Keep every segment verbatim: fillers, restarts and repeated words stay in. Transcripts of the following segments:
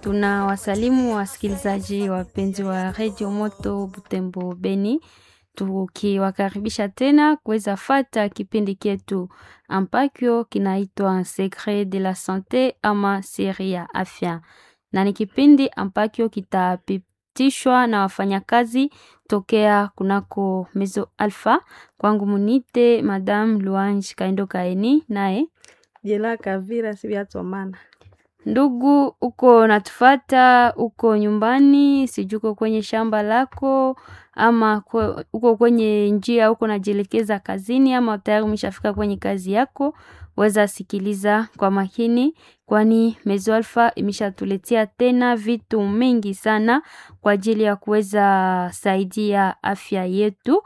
Tuna wasalimu wasikilizaji wapenzi wa Radio Moto Butembo Beni, tukiwakaribisha tena kuweza fata kipindi ketu ambakyo kinaitwa Secret de la Sante ama siri ya afya, na ni kipindi ambakyo kitapitishwa na wafanyakazi tokea kunako Mezo Alpha. Kwangu munite Madame Luange Kaindo Kaeni, nae Jela Kavira Sibiatomana. Ndugu, uko natufata, uko nyumbani, sijuko kwenye shamba lako, ama kwe, uko kwenye njia, uko najielekeza kazini, ama tayari umeshafika kwenye kazi yako, weza sikiliza kwa makini, kwani Mezo Alpha imeshatuletea tena vitu mengi sana kwa ajili ya kuweza saidia afya yetu,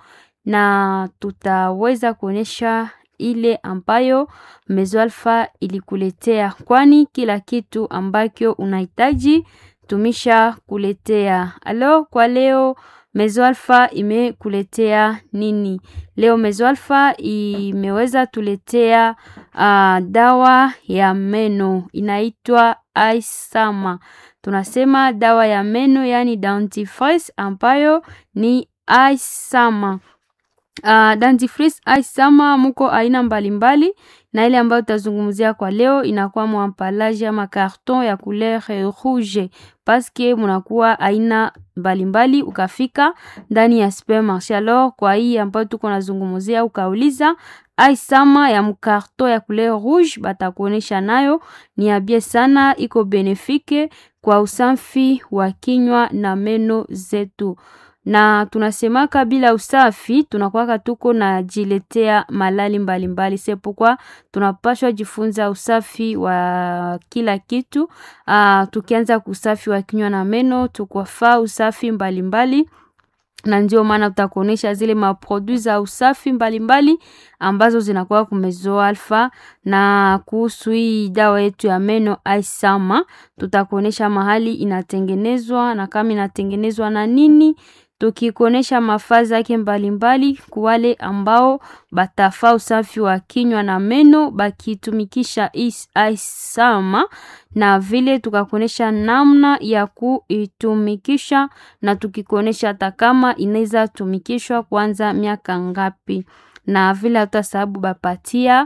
na tutaweza kuonesha ile ambayo Mezo Alpha ilikuletea, kwani kila kitu ambakyo unahitaji tumisha kuletea. Alo, kwa leo Mezo Alpha imekuletea nini? Leo Mezo Alpha imeweza tuletea uh, dawa ya meno inaitwa Aisama. Tunasema dawa ya meno, yani dentifrice ambayo ni Aisama. Uh, dentifrice Aisama muko aina mbalimbali, na ile ambayo tutazungumzia kwa leo inakuwa mwampalaje ama carton ya couleur rouge, paske munakuwa aina mbalimbali ukafika ndani ya supermarché. Alors kwa hii ambayo tuko nazungumzia ukauliza Aisama ya mkarton ya couleur rouge, batakuonesha nayo ni abie sana, iko benefike kwa usafi wa kinywa na meno zetu. Na tunasemaka bila usafi tunakuwaka tuko na jiletea malali mbalimbali. Sepokwa tunapashwa jifunza usafi wa kila kitu. Uh, tukianza kusafi wa kinywa na meno, tukwafaa usafi mbalimbali. Na ndio maana tutakuonesha zile maproduits za usafi mbalimbali ambazo zinakuwa kumezo Alpha. Na kuhusu hii dawa yetu ya meno Aisama, tutakuonesha mahali inatengenezwa na kama inatengenezwa na nini, tukikuonesha mafaza yake mbalimbali kuwale ambao batafaa usafi wa kinywa na meno bakitumikisha Aisama, na vile tukakuonesha namna ya kuitumikisha, na tukikuonesha hata kama inaweza tumikishwa kwanza miaka ngapi, na vile hata sababu bapatia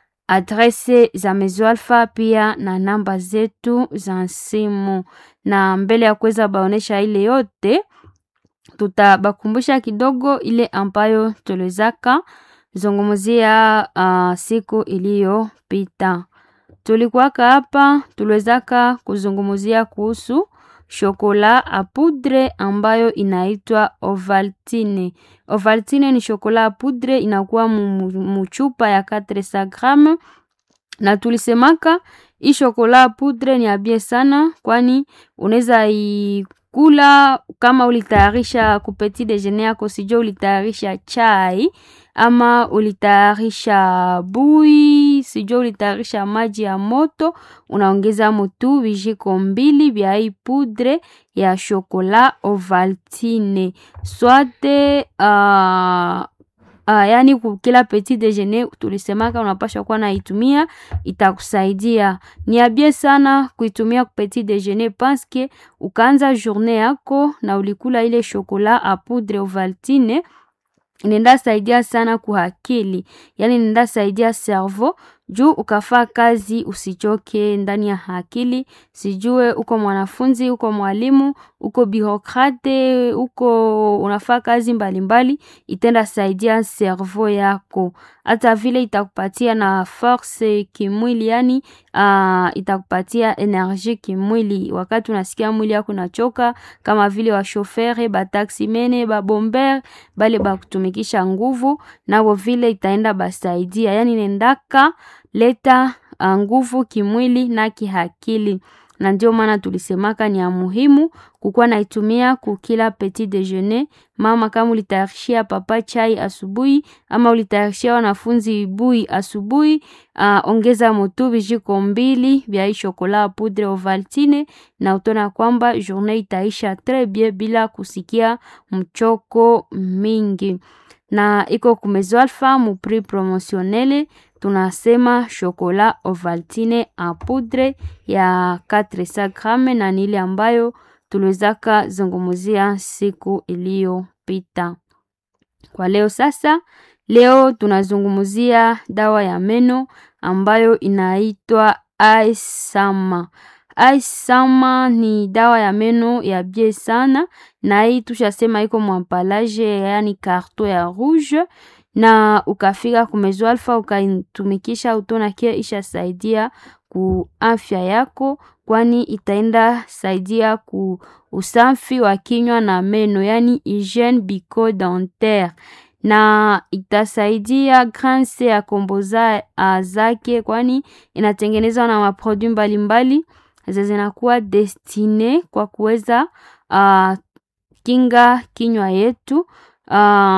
adrese za Mezo Alpha pia na namba zetu za simu. Na mbele ya kuweza baonesha ile yote, tutabakumbusha kidogo ile ambayo tulizaka zungumzia uh, siku iliyopita. Tulikuwaka hapa tuliwezaka kuzungumzia kuhusu shokola a poudre ambayo inaitwa Ovaltine. Ovaltine ni shokola a poudre, inakuwa muchupa ya quatre cents grammes, na tulisemaka hii shokola a poudre ni abie sana, kwani unaweza i kula kama ulitayarisha kupeti dejeuner yako, sijo ulitayarisha chai ama ulitayarisha bui, sijo ulitayarisha maji ya moto, unaongeza motu vijiko mbili vya hii poudre ya shokola Ovaltine. Swate uh, Uh, yani kukila petit déjeuner tulisemaka unapasha kuwa na itumia, itakusaidia. Ni abie sana kuitumia ku petit déjeuner, paske ukaanza journée yako na ulikula ile shokola a poudre Ovaltine, nenda saidia sana kuhakili, yani nenda saidia cerveau juu ukafaa kazi usichoke ndani ya akili. Sijue uko mwanafunzi, uko mwalimu, uko birokrate, uko unafaa kazi mbalimbali, itenda saidia cerveau yako. Hata vile itakupatia na force kimwili, yani uh, itakupatia energie kimwili wakati unasikia mwili yako unachoka, kama vile wa chauffeur, ba taximene, ba bomber, bale ba kutumikisha nguvu, nao vile itaenda basaidia, yani nendaka leta nguvu kimwili na kihakili. Na ndio maana tulisemaka ni ya muhimu kukuwa naitumia kukila petit déjeuner. Mama, kama ulitayarishia papa chai asubuhi ama ulitayarishia wanafunzi bui asubuhi, uh, ongeza motu vijiko mbili vya hii shokola poudre Ovaltine, na utona kwamba journée itaisha très bien bila kusikia mchoko mingi. na iko kumezo alfa mu prix promotionnel. Tunasema chocolat Ovaltine en poudre ya quatre cents grammes na ni ile ambayo tuliwezaka zungumzia siku iliyopita. Kwa leo sasa, leo tunazungumzia dawa ya meno ambayo inaitwa Aisama. Aisama ni dawa ya meno ya bie sana, na hii tushasema iko mwampalaje, yani karto ya rouge, na ukafika kumezo alfa ukaitumikisha utona kia isha saidia ku afya yako, kwani itaenda saidia ku usafi wa kinywa na meno, yani hygiene bucco-dentaire, na itasaidia granse ya komboza zake, kwani inatengenezwa na maproduit mbalimbali zinakuwa destine kwa kuweza uh, kinga kinywa yetu uh,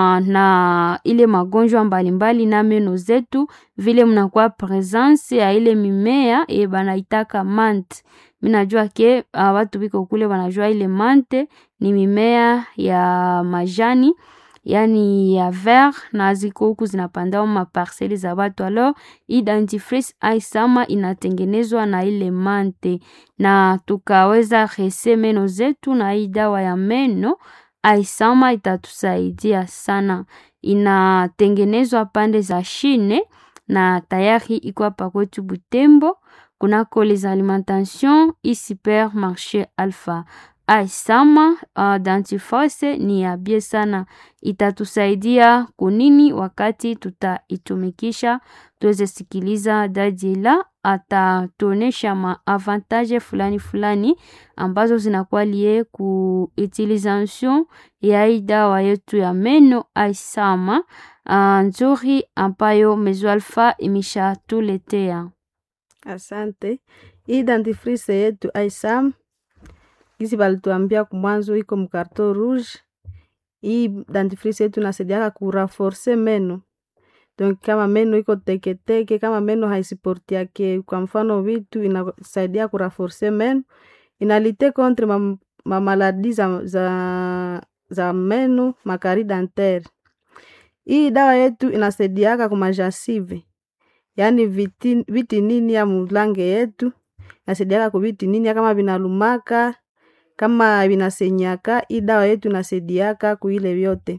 na ile magonjwa mbalimbali na meno zetu. Vile mnakuwa presence ya ile mimea e banaitaka mante. Minajua ke uh, watu biko kule wanajua ile mante ni mimea ya majani, yani ya vert, na ziko huku zinapandao maparseli za watu. Alors Identifrice Aisama inatengenezwa na ile mante, na tukaweza rese meno zetu na hii dawa ya meno Aisama itatusaidia sana. Inatengenezwa pande za Chine na tayari iko hapa kwetu Butembo kunako les alimentations i supermarché Alpha. Aisama uh, dentifrice ni ya bie sana, itatusaidia kunini wakati tutaitumikisha. Tuweze sikiliza Dadila atatuonesha ma avantage fulani fulani ambazo zinakuwa lie ku utilisation ya hii dawa yetu ya meno Aisama uh, nzuri ambayo Mezo Alpha imesha tuletea. Asante. Hii dentifrice yetu Aisama hizi balituambia kumwanzo iko mkarto rouge. Hii dentifrice yetu nasaidia ku renforcer meno. Donc kama meno iko teke teke, kama meno haisiporti yake kwa mfano vitu, inasaidia ku renforcer meno. Inalite contre ma, ma maladie za, za, za meno, makari dentaire. Hii dawa yetu inasaidia kwa majasive, yani viti, viti nini ya mulange yetu. Inasaidia kwa viti nini kama vinalumaka, kama vinasenyaka. Hii dawa yetu inasaidia kuile vyote.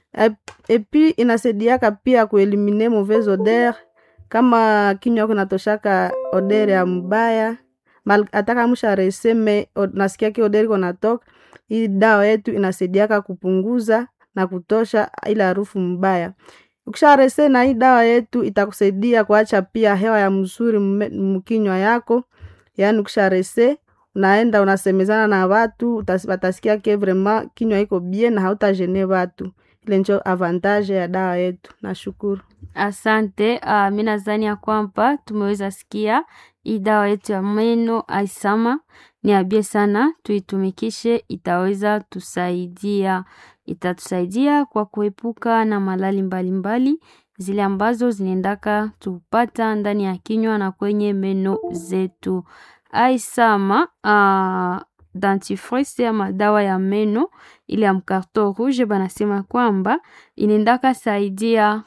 Epi inasaidia pia kuelimine mauvaise odeur, kama kinywa yako natoshaka odeur ya mbaya, ataka musha reseme nasikia ki odeur iko natoka. Hii dawa yetu inasaidia kupunguza na kutosha ile harufu mbaya. Ukisha rese na hii dawa yetu itakusaidia kuacha pia hewa ya mzuri mkinywa yako. Yani ukisha rese unaenda unasemezana na watu, watasikia ke vraiment kinywa iko bien na hautajene watu. Ile njo avantage ya dawa yetu. Nashukuru. Asante. Uh, mimi nadhani ya kwamba tumeweza sikia hii dawa yetu ya meno Aisama ni abie sana, tuitumikishe, itaweza tusaidia. Itatusaidia kwa kuepuka na malali mbalimbali mbali, zile ambazo zinaendaka tupata ndani ya kinywa na kwenye meno zetu. Aisama uh, dentifrice ya dawa ya meno ile ya mkarto rouge banasema kwamba inaendaka saidia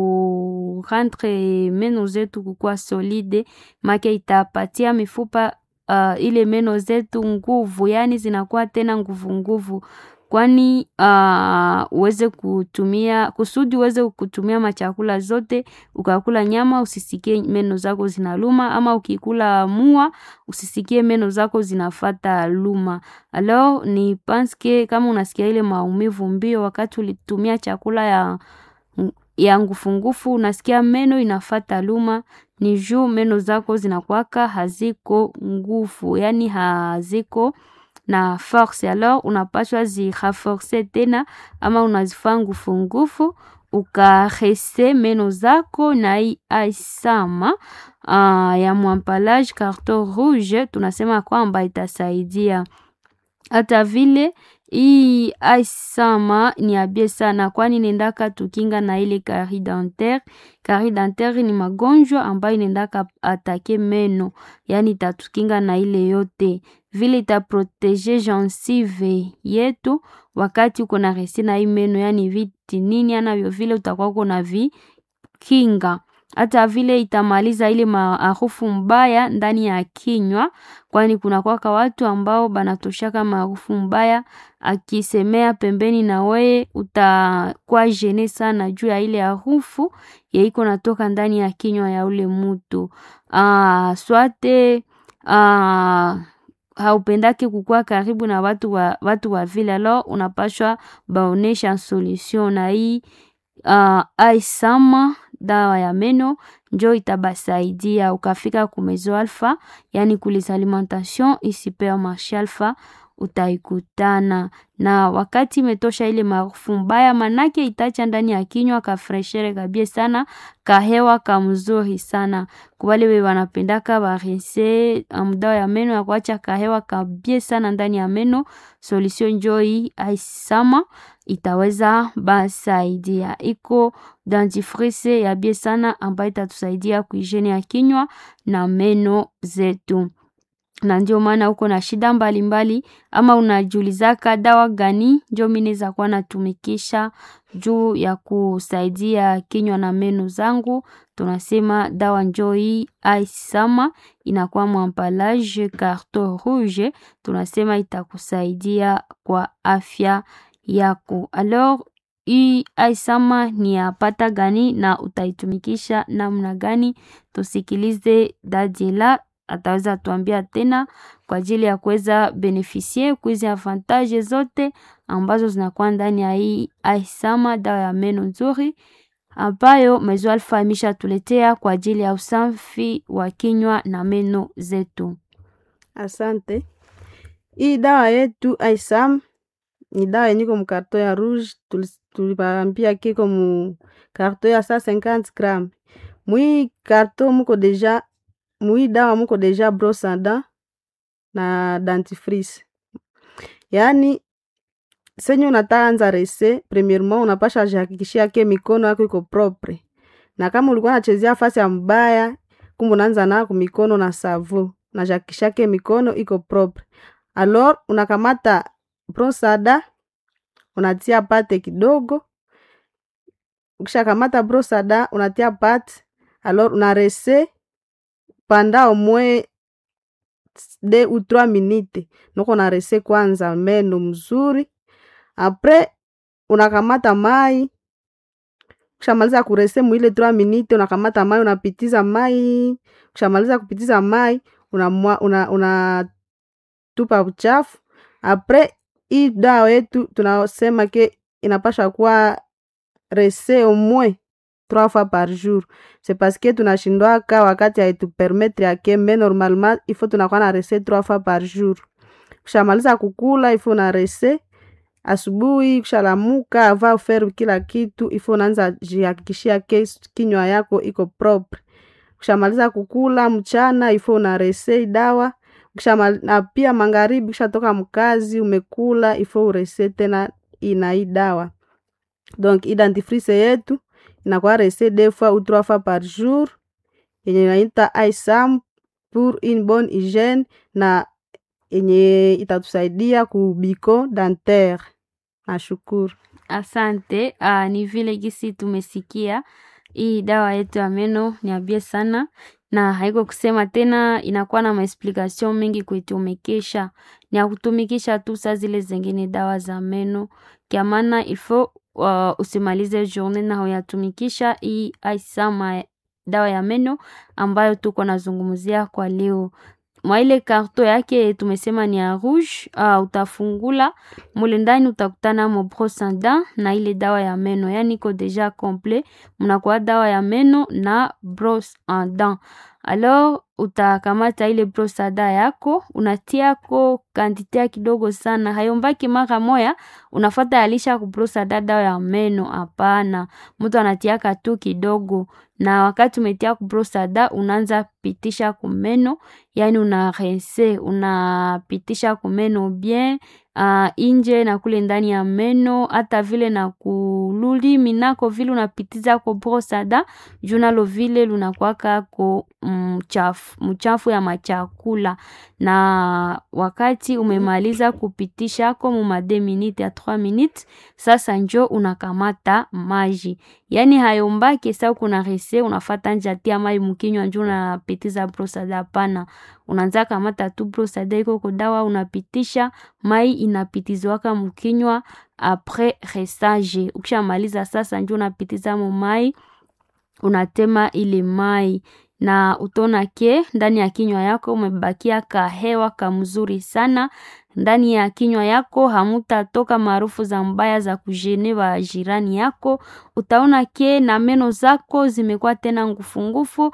ku rendre meno zetu kukua solide, make itapatia mifupa uh, ile meno zetu nguvu, yani zinakuwa tena nguvu nguvu, kwani uh, uweze kutumia kusudi uweze kutumia machakula zote. Ukakula nyama usisikie meno zako zinaluma, ama ukikula mua usisikie meno zako zinafata luma. Alors ni pense kama unasikia ile maumivu mbio wakati ulitumia chakula ya ya ngufungufu, unasikia meno inafata luma, ni juu meno zako zinakuwaka haziko nguvu, yani haziko na force. Alors unapaswa zi renforcer tena, ama unazifanya ngufu ngufu ukarese meno zako na hii Aisama uh, ya mwampalage carton rouge. Tunasema kwamba itasaidia. Hata vile hii Aisama ni abie sana, kwani nendaka tukinga na ile carie dentaire. Carie dentaire ni magonjwa ambayo nendaka atake meno, yani tatukinga na ile yote. vile itaprotege gencive yetu wakati uko na resi na hii meno, yani viti nini anavyo vile utakuwa uko na vi kinga. Hata vile itamaliza ile maarufu mbaya ndani ya kinywa, kwani kuna kwa watu ambao banatoshaka maarufu mbaya akisemea pembeni na wewe utakuwa gene sana juu ya ile harufu ya iko natoka ndani ya kinywa ya ule mtu. Ah, swate ah haupendaki kukua karibu na watu wa watu wa vile, alors unapashwa baonesha solution na hii uh, aisama dawa ya meno njo itabasaidia. Ukafika kumezo alfa, yani kulis alimentation supermarché alfa, utaikutana na wakati metosha ile maarufu mbaya, manake itacha ndani ya kinywa ka freshere kabie sana, kahewa kamzuri sana. Kuwale we wanapendaka barinse mdawa ya meno ya kuacha kahewa kabie sana ndani ya meno, solution njoi aisama itaweza basaidia. Iko dentifrice ya bie sana ambayo itatusaidia kuijeni ya kinywa na meno zetu. Na ndio maana uko na shida mbalimbali mbali, ama unajulizaka dawa gani ndio mimi naweza kuwa natumikisha juu ya kusaidia kinywa na meno zangu, tunasema dawa njoi aisama inakuwa mwampalage carton rouge, tunasema itakusaidia kwa afya yako. Alors hii aisama ni ya pata gani na utaitumikisha namna gani? Tusikilize Dadila ataweza tuambia tena kwa ajili ya kuweza beneficie kuizi avantage zote ambazo zinakuwa ndani ya hii aisama dawa ya meno nzuri ambayo Maison Alpha imesha tuletea kwa ajili ya usafi wa kinywa na meno zetu. Asante. Hii dawa yetu aisam ni dawa yenye iko mkarto ya rouge, tulipambia kiko mu karto ya cent cinquante grammes. Mui karto muko deja mui dawa muko deja brosse à dents na dentifrice. Yani senye unataka anza rese, premièrement unapasha jihakikishia ke mikono yako iko propre. Na kama ulikuwa unachezea fasi ya mbaya, kumbe unaanza na mikono na savo, na jihakikishia ke mikono iko propre. Alors unakamata brosse à dents, unatia pate kidogo. Ukisha kamata brosse à dents, unatia pate, alors unarese pendant au moins deux ou trois minutes. Noko unarese kwanza meno mzuri. Après unakamata mai. Ukishamaliza kurese mwile trois minutes, unakamata mai, unapitiza mai. Ukishamaliza kupitiza mai, una una, una tupa uchafu. Après hii dawa yetu tunasema ke inapasha kuwa rese au moins trois fois par jour. C'est parce que tunashindwa ka wakati haitu permettre yake, mais normalement il faut tunakuwa na rese trois fois par jour. Ukishamaliza kukula il faut na rese asubuhi, ukishalamuka ava uferu kila kitu, il faut unaanza jihakikishia ke kinywa yako iko propre. Ukishamaliza kukula mchana il faut na rese dawa. Ukishamaliza pia magharibi ukishatoka mkazi umekula il faut urese tena ina hii dawa. Donc identifrice yetu inakuwa rese deux fois ou trois fois par jour, yenye inaita aisam pour une bonne hygiène na yenye itatusaidia kubiko dentaire. Nashukuru. Asante. Uh, ni vile gisi tumesikia hii dawa yetu ya meno ni abie sana, na haiko kusema tena inakuwa na maexplication mengi kuitumikisha. Ni ya kutumikisha tu saa zile zingine dawa za meno, kwa maana il faut uh, usimalize journée na huyatumikisha hii aisama dawa ya meno ambayo tuko nazungumzia kwa leo. Mwa ile karto yake tumesema ni ya rouge, uh, utafungula mule ndani utakutana mo brosse à dents na ile dawa ya meno, yani iko deja complet, mnakuwa dawa ya meno na brosse à dents. Alors utakamata ile brosse à dents yako, unatia ko quantité kidogo sana, hayombaki mara moya unafuata alisha ku brosse à dents dawa ya meno, hapana. Mtu anatiaka tu kidogo, na wakati umetia ku brosse à dents unaanza pitisha kumeno, yani una rinse, unapitisha kumeno bien uh, inje na kule ndani ya meno, hata vile na kululimi nako vile unapitiza ko brosada junalo vile lunakwaka ko mchafu mchafu ya machakula. Na wakati umemaliza kupitisha ko mu made minute ya trois minutes, sasa njo unakamata maji. Yani hayombaki sa kuna rese unafata nje atia mai mkinywa njo unapitiza brosada pana. Unaanza kamata tu brosada iko kwa dawa unapitisha, mai inapitizwaka mkinywa après resage. Ukishamaliza sasa njo unapitiza mu mai, unatema ile mai na utona ke ndani ya kinywa yako umebakia kahewa kamzuri sana. Ndani ya kinywa yako hamuta toka maarufu za mbaya za kujenewa jirani yako. Utaona ke na meno zako zimekuwa tena ngufungufu.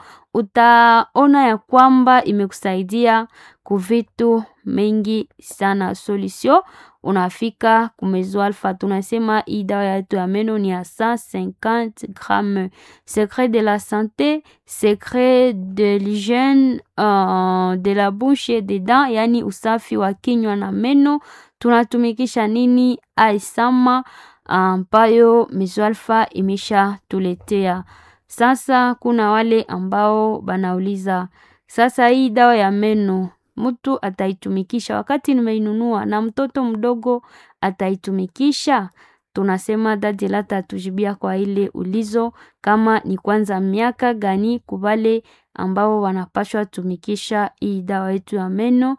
Utaona ya kwamba imekusaidia kuvitu mengi sana. Solution unafika kumezo alfa, tunasema hii dawa yetu ya meno ni ya cent cinquante grammes. Secret de la santé, secret de l'hygiène uh, de la bouche et des dents, yani usafi wa kinywa na meno. Tunatumikisha nini? Aisama ambayo mezo alfa imesha tuletea. Sasa kuna wale ambao banauliza, sasa hii dawa ya meno mtu ataitumikisha wakati nimeinunua na mtoto mdogo ataitumikisha? Tunasema dadi lata tujibia kwa ile ulizo, kama ni kwanza miaka gani kubale ambao wanapashwa tumikisha hii dawa yetu ya meno.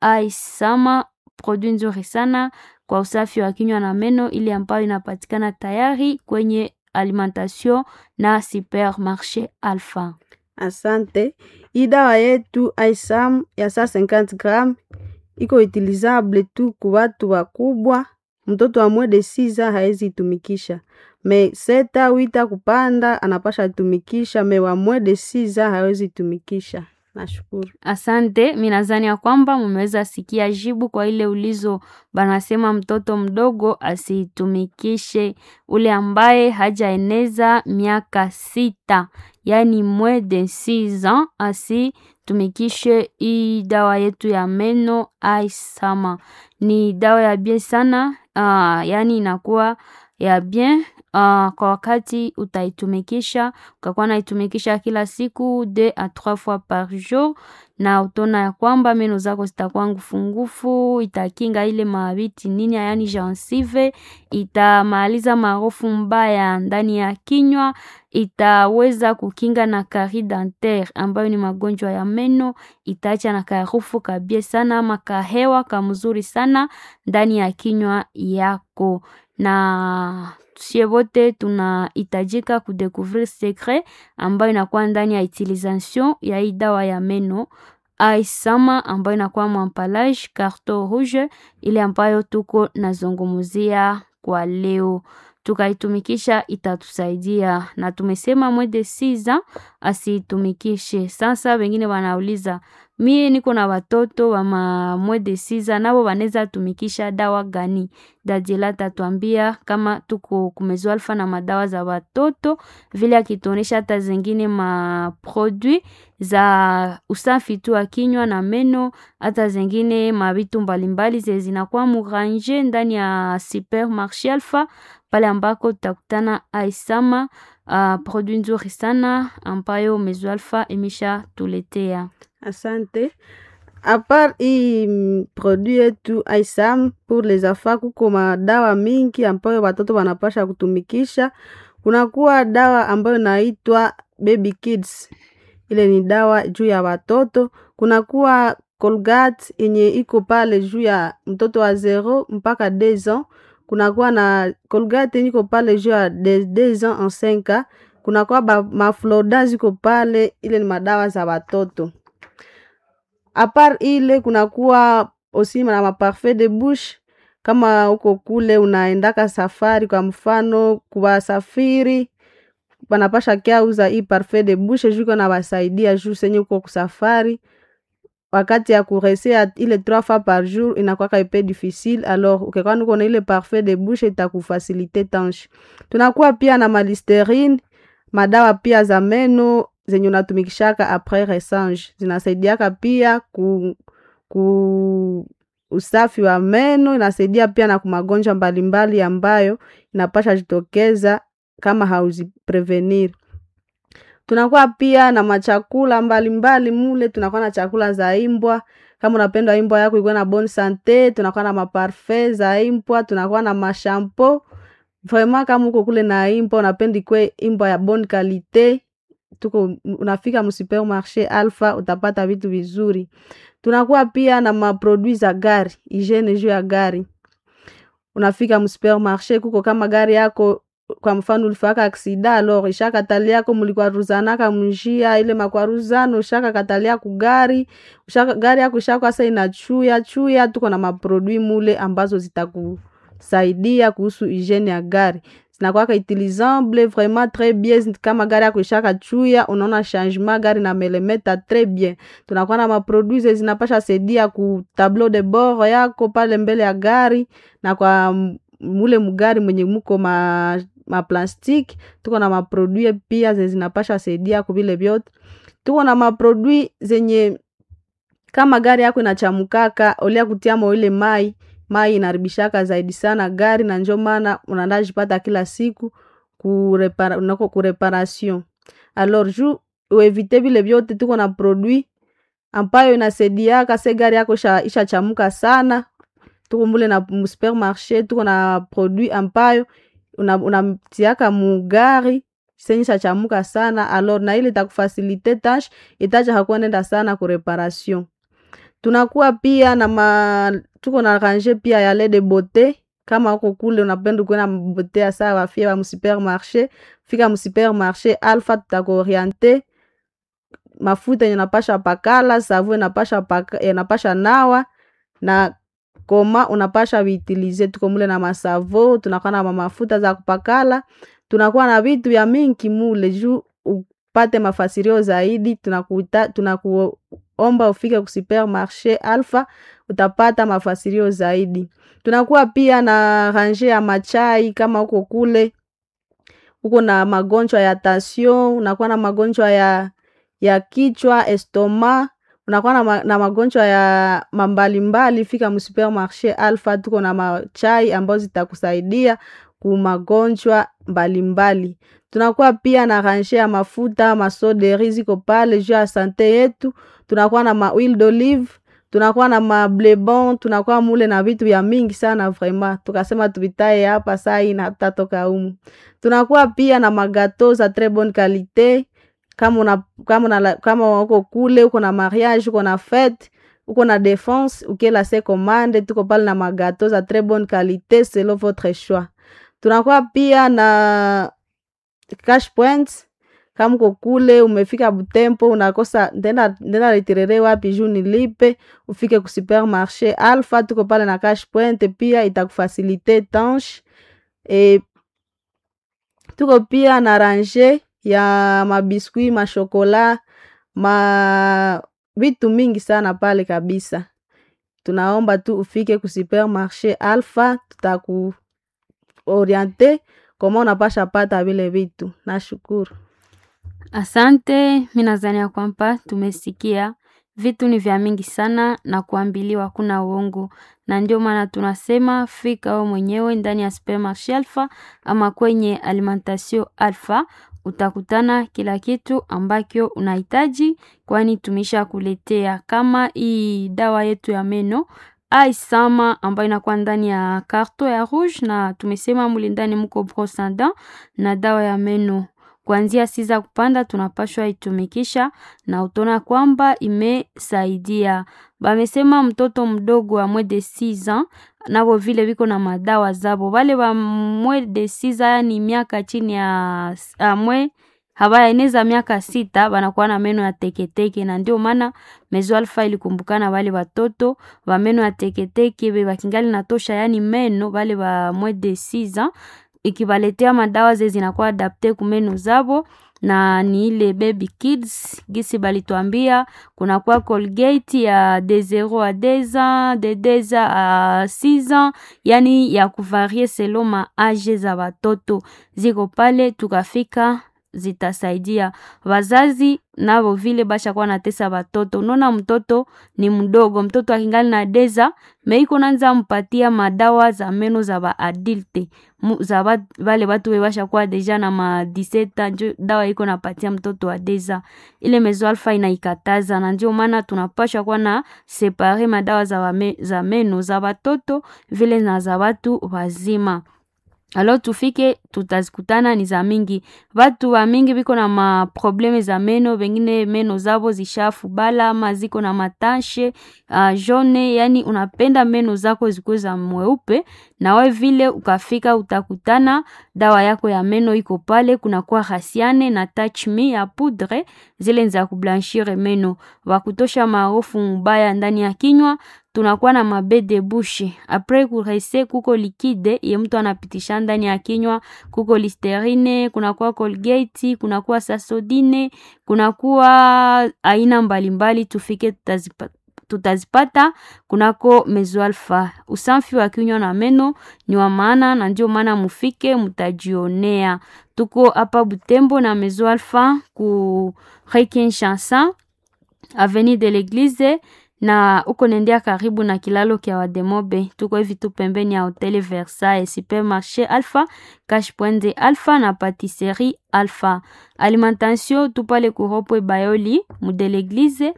Aisama produit nzuri sana kwa usafi wa kinywa na meno, ile ambayo inapatikana tayari kwenye alimentation na supermarché Alpha. Asante. Hii dawa yetu Aisam ya cent cinquante grammes iko utilizable tu kwa watu wakubwa. Mtoto wa mwede six haezi itumikisha. Me seta wita kupanda anapasha itumikisha, me wa mwede six hawezi itumikisha. Nashukuru. Asante, minazani ya kwamba mumeweza sikia jibu kwa ile ulizo. Banasema mtoto mdogo asitumikishe, ule ambaye hajaeneza miaka sita, yani moins de six ans, asitumikishe hii dawa yetu ya meno Aisama. Ni dawa ya bien sana, uh, yani inakuwa ya bien Uh, kwa wakati utaitumikisha, ukakuwa naitumikisha kila siku deux à trois fois par jour, na utona ya kwamba meno zako zitakuwa ngufungufu, itakinga ile mabiti nini yani gencive, itamaliza marofu mbaya ndani ya kinywa, itaweza kukinga na carie dentaire ambayo ni magonjwa ya meno, itaacha na karufu kabie sana ama kahewa kamzuri sana ndani ya kinywa yako. Na sie wote tunahitajika kudécouvrir secret ambayo inakuwa ndani ya utilisation ya hii dawa ya meno Aisama, ambayo inakuwa mwampalage carton rouge, ile ambayo tuko nazungumzia kwa leo. Tukaitumikisha itatusaidia, na tumesema moins de six ans asitumikishe. Sasa wengine wanauliza, mie niko na watoto wa moins de six ans, nabo waneza tumikisha dawa gani? Dadila tatuambia kama tuko kumezo alfa na madawa za watoto, vile akitonesha hata zingine ma produit za usafi tu wa kinywa na meno, hata zingine mabitu mbalimbali zinakuwa muranje ndani ya supermarché Alpha, pale ambako tutakutana Aisama, uh, produit nzuri sana ambayo mezo alfa imesha tuletea. Asante. A part hii produit yetu Aisam pour les enfants, kuko madawa mingi ambayo watoto wanapasha kutumikisha. Kunakuwa dawa ambayo naitwa Baby Kids, ile ni dawa juu ya watoto. Kunakuwa Colgate yenye iko pale juu ya mtoto wa zero mpaka deux ans. Kunakuwa na Colgate yenye iko pale juu ya deux ans en cinq ans. Kunakuwa mafloda ziko pale, ile ni madawa za watoto. Apart ile kunakuwa aussi na maparfait de bouche, kama uko kule unaendaka safari, kwa mfano kuwa safiri wanapasha kia uza hii parfait de bouche juko na wasaidia juu senye uko kusafari, wakati ya kuresea ile trois fois par jour inakuwa kaipe difficile. Alors ukekwa nuko na ile parfait de bouche itakufacilite tâche. Tunakuwa pia na Listerine, madawa pia za meno zenye unatumikishaka après ressange, zinasaidiaka pia ku, ku usafi wa meno, inasaidia pia na kumagonjwa mbalimbali ambayo inapasha jitokeza kama hauzi prevenir. Tunakuwa pia na machakula mbalimbali mule, tunakuwa na chakula za imbwa. Kama unapenda imbwa yako ikuwe na bonne sante, tunakuwa na maparfait za imbwa, tunakuwa na mashampo. Vraiment kama uko kule na imbwa, unapenda ikuwe imbwa ya bonne qualité, tuko unafika mu supermarché Alpha utapata vitu vizuri. Tunakuwa pia na maproduits za gari, hygiene juu ya gari. Unafika mu supermarché kuko kama gari yako kwa mfano ulifaka aksida, alors ishaka tali yako mulikuwa ruzanaka mjia ile makwaruzano ushaka katalia ku gari, ushaka gari yako ishaka sasa inachuya chuya. Tuko na maproduits mule ambazo zitakusaidia kuhusu hygiene ya gari. Zinakuwa utilisable vraiment très bien. Kama gari yako ishaka chuya, unaona changement gari na melemeta très bien. Tunakuwa na maproduits zinapasha saidia ku tableau de bord yako pale mbele ya gari na kwa mule mugari mwenye muko ma ma plastic. Tuko na maproduits pia zinapasha saidia kubile vyote. Tuko na maproduits zenye kama gari yako inachamukaka, olia kutiamo ile mai, mai inaribishaka zaidi sana gari, na ndio maana unandajipata kila siku kurepara unako kureparation. Alors ju uevite vile vyote, tuko na produit ambayo inasaidia kase gari yako isha chamuka sana. Tuko mule na supermarché, tuko na produit ambayo unamtiaka una mugari senyisha chamuka sana. Alors na ile itakufasilite tâche, itaja hakuwa nenda sana ku reparation. Tunakuwa pia na ma tuko na ranger pia ya lait de beauté. Kama uko kule unapenda kuona beauté ya sawa fia wa supermarché, fika mu supermarché Alpha tutakuorienter mafuta yanapasha pakala, savon yanapasha paka yanapasha nawa na koma unapasha vitilize. Tuko mule na masavo, tunakuwa na mafuta za kupakala, tunakuwa na vitu vya mingi mule juu upate mafasirio zaidi. Tunakuita tunakuomba ufike ku supermarché Alpha utapata mafasirio zaidi. Tunakuwa pia na ranger ya machai. Kama uko kule uko na magonjwa ya tension, unakuwa na magonjwa ya ya kichwa, estoma, unakuwa na, ma, na magonjwa ya mambali mbali, fika mu supermarché Alpha. Tuko na machai ambazo zitakusaidia ku magonjwa mbalimbali. Tunakuwa pia na ranger ya mafuta, masoderi ziko pale juu ya sante yetu. Tunakuwa na ma huile d'olive, tunakuwa na ma blebon, tunakuwa mule na vitu vya mingi sana vraiment. Tukasema tuvitaye hapa saa hii na hatutatoka humu. Tunakuwa pia na magato za très bonne qualité. Kama una kama una kama uko kule uko na mariage, uko na fête, uko na défense, ukela se commande, tuko pale na magato za très bonne qualité selon votre choix. Tunakuwa pia na cash points. Kama uko kule umefika Butempo unakosa ndenda ndenda retirere wapi juu nilipe, ufike ku supermarché Alpha. Tuko pale na cash point pia itakufasilite tâche. E tuko pia na ranger ya mabiskuit, mashokola, ma vitu mingi sana pale kabisa. Tunaomba tu ufike ku supermarché Alpha, tutaku orienter kama unapasha pata vile vitu. Nashukuru. Asante. Mimi nadhani ya kwamba tumesikia vitu ni vya mingi sana na kuambiliwa kuna uongo, na ndio maana tunasema fika wewe mwenyewe ndani ya supermarché Alpha ama kwenye alimentation Alpha, utakutana kila kitu ambacho unahitaji, kwani tumesha kuletea kama hii dawa yetu ya meno Aisama ambayo inakuwa ndani ya karto ya rouge, na tumesema muli ndani mko brosse à dents na dawa ya meno. Kuanzia siza kupanda tunapashwa itumikisha na utona kwamba imesaidia. Bamesema mtoto mdogo wa mwe de six ans nabo vile biko na madawa zabo. Wale wa mwe de six ans ni miaka chini ya mwe habaya eneza miaka sita banakuwa na meno ya teketeke, na ndio maana Mezo Alpha ilikumbukana wale watoto wa meno ya teketeke beba kingali natosha, yani meno wale wa mwe de six ans ikibaletea madawa zezi zinakuwa adapte kumeno zabo, na ni ile baby kids gisi balituambia kuna kwa Colgate ya de zero a deux ans, de deux ans a six ans, yani ya kuvarie selon ma age za watoto ziko pale. Tukafika zitasaidia. Wazazi nabo vile basha kwa natesa watoto. Unaona mtoto ni mdogo, mtoto akingali na deza, meiko nanza mpatia madawa za meno za ba adulte. Za ba, wale watu webasha kwa deja na ma diseta, dawa iko napatia mtoto wa deza. Ile mezoalfa inaikataza, na ndio maana tunapasha kwa na separe madawa za, wame, za meno za watoto vile na za watu wazima. Alo tufike tutazikutana ni za mingi. Watu wa mingi biko na ma probleme za meno, wengine meno zabo zishafu bala ama ziko na matanshe uh, jone, yani unapenda meno zako zikuwe za mweupe, na we vile ukafika utakutana dawa yako ya meno iko pale. Kuna kwa Hasiane na Touch Me ya poudre, zile nza kublanchire meno, wakutosha maarufu mbaya ndani ya kinywa. Tunakuwa na mabe de bouche. Apres kurese kuko likide ye mtu anapitisha ndani ya kinywa, kuko Listerine, kunakuwa Colgate, kunakuwa Sasodine, kunakuwa aina mbalimbali. Tufike tutazipata, tutazipata kunako Mezoalfa. Usafi wa kinywa na meno ni wa maana, na ndio maana mufike mutajionea. Tuko hapa Butembo na Mezoalfa ku Requin Chanson Avenue de l'Eglise, na uko nendea karibu na kilalo kia Wademobe. Tuko hivi tu pembeni ya Hotel Versailles, Supermarché Alpha, Cash Point de Alpha na Patisserie Alpha. Alimentation tupale kuropo Bayoli mu de l'Eglise,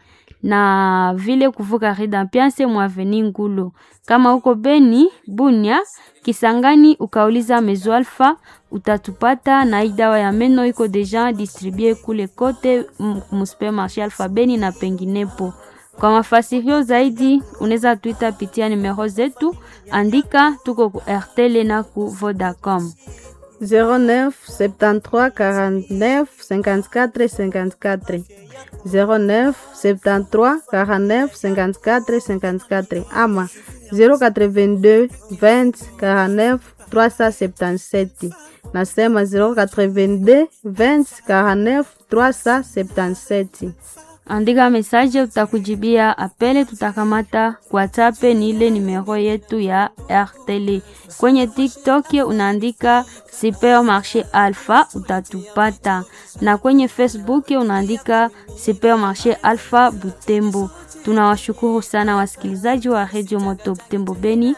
na vile kuvuka Redampiance mu Avenue Ngulu. Kama uko Beni, Bunia, Kisangani, ukauliza Mezoalfa utatupata, na idawa ya meno iko deja distribué kule kote mu Supermarché Alpha Beni na penginepo. Kwa mafasirio zaidi unaweza tuita pitia numero zetu, andika tuko ku R T L na ku Vodacom zéro neuf soixante-treize quarante-neuf cinquante-quatre cinquante-quatre zéro neuf soixante-treize quarante-neuf cinquante-quatre cinquante-quatre ama zéro quatre-vingt-deux vingt quarante-neuf trois cent soixante-dix-sept. Nasema zéro quatre-vingt-deux vingt quarante-neuf trois cent soixante-dix-sept. Andika message utakujibia apele, tutakamata kwa tape ni ile numero yetu ya R T L. Kwenye TikTok unaandika Supermarché Alpha utatupata, na kwenye Facebook unaandika Supermarché Alpha Butembo. Tunawashukuru sana wasikilizaji wa Radio Moto Butembo Beni,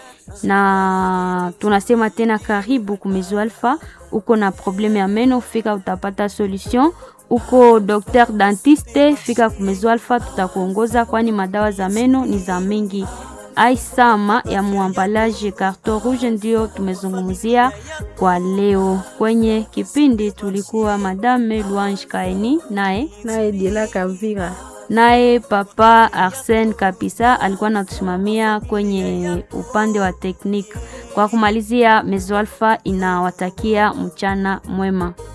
na tunasema tena karibu ku Mezoalfa. Uko na probleme ya meno, fika utapata solution. Uko docteur dentiste, fika ku Mezoalfa, tutakuongoza kwani madawa za meno ni za mingi. Aisama ya muambalaje Carton Rouge ndio tumezungumzia kwa leo. Kwenye kipindi tulikuwa Madame Louange Kaini naye naye Dila Kavira, naye Papa Arsène Kapisa alikuwa natusimamia kwenye upande wa teknik. Kwa kumalizia, Mezoalfa inawatakia mchana mwema.